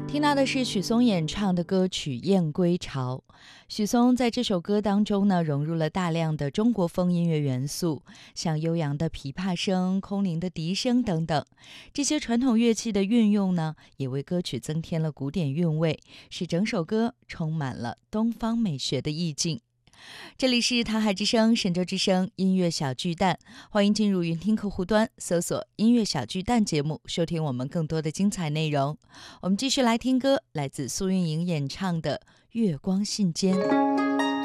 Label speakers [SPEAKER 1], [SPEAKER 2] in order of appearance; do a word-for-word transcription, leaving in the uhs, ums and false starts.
[SPEAKER 1] 听到的是许嵩演唱的歌曲《燕归巢》。许嵩在这首歌当中呢，融入了大量的中国风音乐元素，像悠扬的琵琶声、空灵的笛声等等。这些传统乐器的运用呢，也为歌曲增添了古典韵味，使整首歌充满了东方美学的意境。这里是台海之声、神州之声音乐小巨蛋，欢迎进入云听客户端，搜索音乐小巨蛋节目，收听我们更多的精彩内容。我们继续来听歌，来自苏运莹演唱的《月光信笺》。